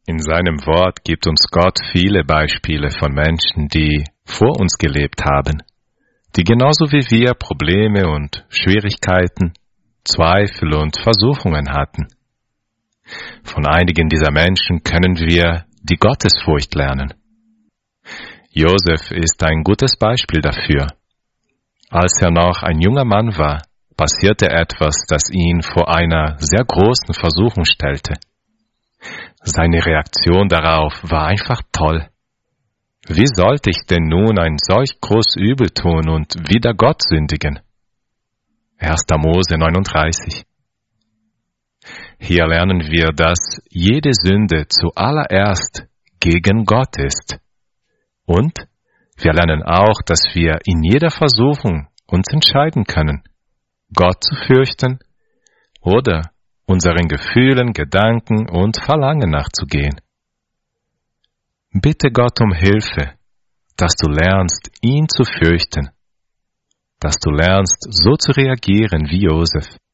In seinem Wort gibt uns Gott viele Beispiele von Menschen, die vor uns gelebt haben, die genauso wie wir Probleme und Schwierigkeiten, Zweifel und Versuchungen hatten. Von einigen dieser Menschen können wir die Gottesfurcht lernen. Josef ist ein gutes Beispiel dafür. Als er noch ein junger Mann war, passierte etwas, das ihn vor einer sehr großen Versuchung stellte. Seine Reaktion darauf war einfach toll. Wie sollte ich denn nun ein solch großes Übel tun und wider Gott sündigen? 1. Mose 39. Hier lernen wir, dass jede Sünde zuallererst gegen Gott ist. Und wir lernen auch, dass wir in jeder Versuchung uns entscheiden können, Gott zu fürchten oder unseren Gefühlen, Gedanken und Verlangen nachzugehen. Bitte Gott um Hilfe, dass du lernst, ihn zu fürchten, dass du lernst, so zu reagieren wie Josef.